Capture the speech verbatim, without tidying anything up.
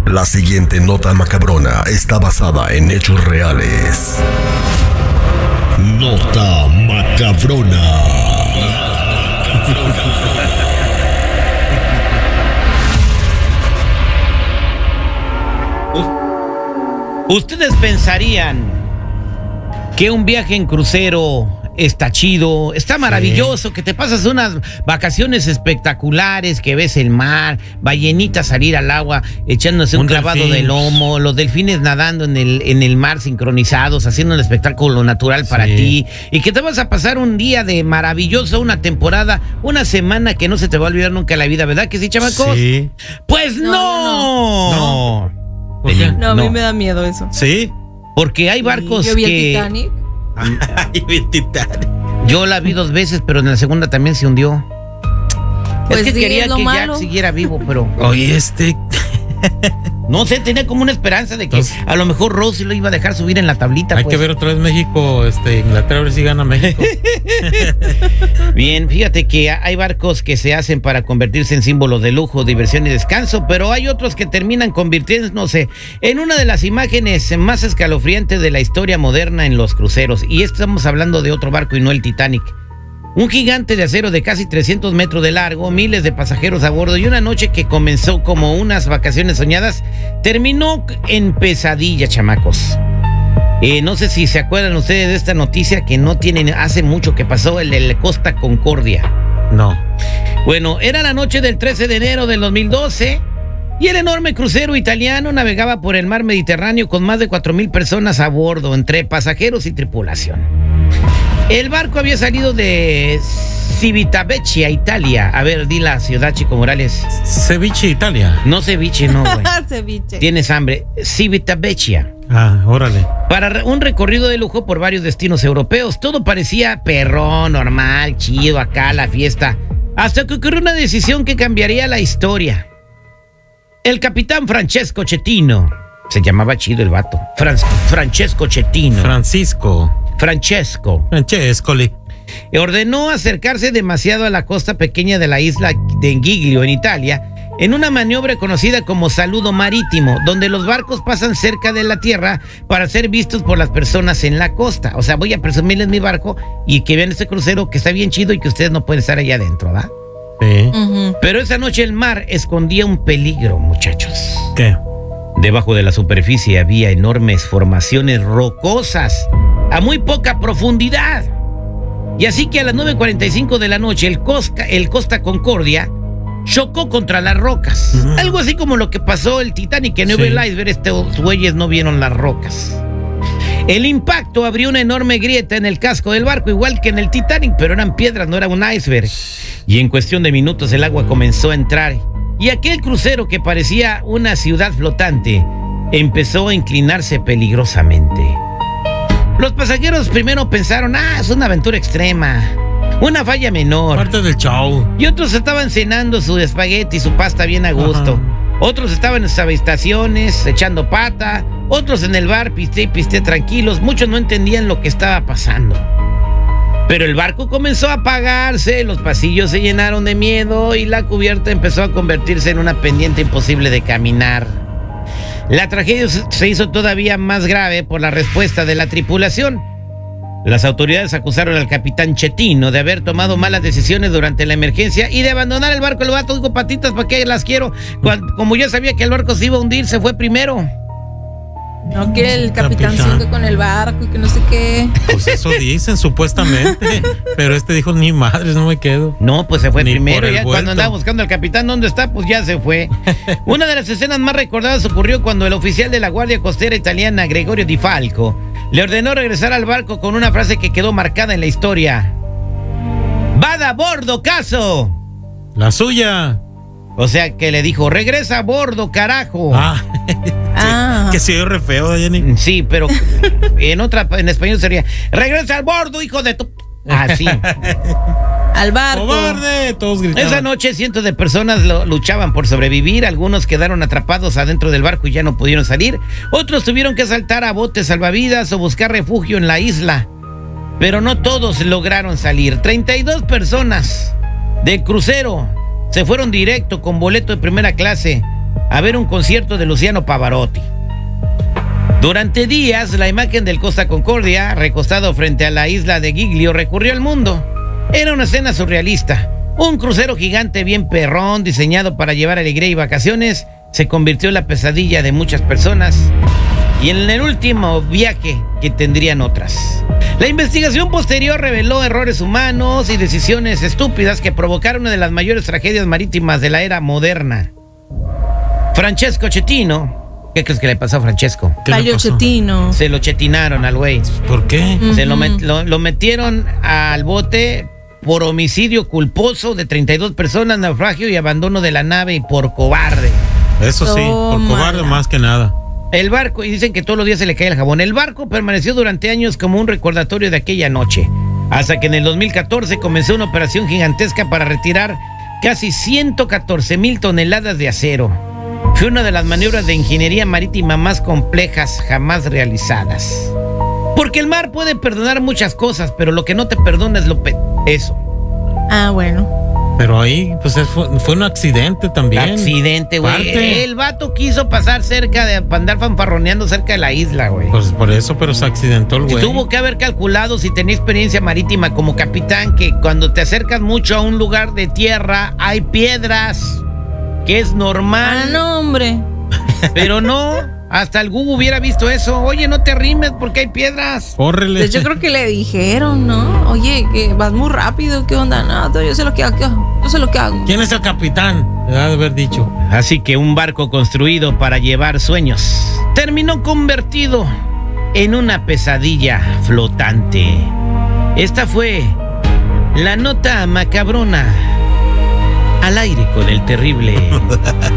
La siguiente nota macabrona está basada en hechos reales. Nota macabrona. ¿Ustedes pensarían que un viaje en crucero está chido, está maravilloso, sí, que te pasas unas vacaciones espectaculares, que ves el mar, ballenitas salir al agua, echándose un, un clavado delfín de lomo, los delfines nadando en el, en el mar sincronizados, haciendo un espectáculo natural para sí. ti, y que te vas a pasar un día de maravilloso, una temporada, una semana que no se te va a olvidar nunca en la vida, ¿verdad que sí, chamacos? Sí. Pues no. No, no. no. no a mí no. me da miedo eso. Sí. Porque hay barcos Yo vi que... el Titanic. Yo la vi dos veces, pero en la segunda también se hundió. Pues es que sí, quería es que malo. Jack siguiera vivo, pero... Oye, este... No sé, tenía como una esperanza de que Entonces, a lo mejor Rosy lo iba a dejar subir en la tablita. Hay pues. que ver otra vez México, este, Inglaterra, a ver si gana México. Bien, fíjate que hay barcos que se hacen para convertirse en símbolos de lujo, diversión y descanso, pero hay otros que terminan convirtiéndose en una de las imágenes más escalofriantes de la historia moderna en los cruceros. Y estamos hablando de otro barco y no el Titanic. Un gigante de acero de casi trescientos metros de largo, miles de pasajeros a bordo y una noche que comenzó como unas vacaciones soñadas, terminó en pesadilla, chamacos. Eh, no sé si se acuerdan ustedes de esta noticia que no tienen hace mucho que pasó, el de Costa Concordia. No. Bueno, era la noche del trece de enero del dos mil doce y el enorme crucero italiano navegaba por el mar Mediterráneo con más de cuatro mil personas a bordo, entre pasajeros y tripulación. El barco había salido de Civitavecchia, Italia. A ver, di la ciudad, Chico Morales. Ceviche, Italia. No ceviche, no, güey. Ceviche. Tienes hambre. Civitavecchia. Ah, órale. Para un recorrido de lujo por varios destinos europeos. Todo parecía perrón, normal, chido, acá la fiesta. Hasta que ocurrió una decisión que cambiaría la historia. El capitán Francesco Cettino. Se llamaba chido el vato. Fran Francesco Cettino. Francisco. Francesco. Francescoli. Ordenó acercarse demasiado a la costa pequeña de la isla de Giglio, en Italia, en una maniobra conocida como saludo marítimo, donde los barcos pasan cerca de la tierra para ser vistos por las personas en la costa. O sea, voy a presumirles mi barco y que vean este crucero que está bien chido y que ustedes no pueden estar allá adentro, ¿verdad? Sí. Uh-huh. Pero esa noche el mar escondía un peligro, muchachos. ¿Qué? Debajo de la superficie había enormes formaciones rocosas a muy poca profundidad. Y así que a las nueve cuarenta y cinco de la noche el Costa, el Costa Concordia chocó contra las rocas. Uh-huh. Algo así como lo que pasó el Titanic, que no vio el iceberg, estos güeyes no vieron las rocas. El impacto abrió una enorme grieta en el casco del barco, igual que en el Titanic, pero eran piedras, no era un iceberg. Y en cuestión de minutos el agua comenzó a entrar. Y aquel crucero que parecía una ciudad flotante empezó a inclinarse peligrosamente. Los pasajeros primero pensaron, ah, es una aventura extrema, una falla menor. Parte del show. Y otros estaban cenando su espagueti y su pasta bien a gusto. Ajá. Otros estaban en sus habitaciones echando pata. Otros en el bar piste y piste tranquilos. Muchos no entendían lo que estaba pasando. Pero el barco comenzó a apagarse, los pasillos se llenaron de miedo y la cubierta empezó a convertirse en una pendiente imposible de caminar. La tragedia se hizo todavía más grave por la respuesta de la tripulación. Las autoridades acusaron al capitán Cettino de haber tomado malas decisiones durante la emergencia y de abandonar el barco. El vato dijo, patitas, ¿para qué las quiero? Cuando, como yo sabía que el barco se iba a hundir, se fue primero. No, que el capitán se hunde con el barco y que no sé qué. Pues eso dicen, supuestamente. Pero este dijo, ni madres, no me quedo. No, pues se fue Ni primero. Ya vuelto. cuando andaba buscando al capitán, ¿dónde está? Pues ya se fue. Una de las escenas más recordadas ocurrió cuando el oficial de la Guardia Costera italiana, Gregorio Di Falco, le ordenó regresar al barco con una frase que quedó marcada en la historia. ¡Vada a bordo, caso! La suya. O sea que le dijo, regresa a bordo, carajo. Ah, Ah. que se oye re feo, Jenny. Sí, pero en otra, en español sería, regresa al bordo, hijo de tu... Así. Al barco. ¡Cobarde! Todos gritaban. Esa noche cientos de personas lo, luchaban por sobrevivir. Algunos quedaron atrapados adentro del barco y ya no pudieron salir. Otros tuvieron que saltar a botes salvavidas o buscar refugio en la isla. Pero no todos lograron salir. treinta y dos personas del crucero se fueron directo con boleto de primera clase a ver un concierto de Luciano Pavarotti. Durante días, la imagen del Costa Concordia, recostado frente a la isla de Giglio, recurrió al mundo. Era una escena surrealista. Un crucero gigante bien perrón, diseñado para llevar alegría y vacaciones, se convirtió en la pesadilla de muchas personas y en el último viaje que tendrían otras. La investigación posterior reveló errores humanos y decisiones estúpidas que provocaron una de las mayores tragedias marítimas de la era moderna. Francesco Chetino, ¿qué crees que le pasó a Francesco? Cayo Chetino. Se lo chetinaron al güey. ¿Por qué? Mm. Se lo, met- lo, lo metieron al bote por homicidio culposo de treinta y dos personas, naufragio y abandono de la nave y por cobarde. Eso sí, por Tómala. cobarde más que nada. El barco, y dicen que todos los días se le cae el jabón. El barco permaneció durante años como un recordatorio de aquella noche, hasta que en el dos mil catorce comenzó una operación gigantesca para retirar casi ciento catorce mil toneladas de acero. Fue una de las maniobras de ingeniería marítima más complejas jamás realizadas. Porque el mar puede perdonar muchas cosas, pero lo que no te perdona es lo pe- eso. Ah, bueno. Pero ahí, pues es- fue, fue un accidente también. Accidente, güey. Parte. El vato quiso pasar cerca de para andar fanfarroneando cerca de la isla, güey. Pues por eso, pero se accidentó el güey. Tuvo que haber calculado, si tenía experiencia marítima como capitán, que cuando te acercas mucho a un lugar de tierra hay piedras, que es Ah, normal. no, hombre. Pero no, hasta el Google hubiera visto eso. Oye, no te arrimes porque hay piedras. Córrele. De hecho, creo que le dijeron, ¿no? Oye, que vas muy rápido, ¿qué onda? No, yo sé lo que hago, yo sé lo que hago. ¿Quién es el capitán? Le ha de haber dicho. Así que un barco construido para llevar sueños terminó convertido en una pesadilla flotante. Esta fue la nota macabrona al aire con el terrible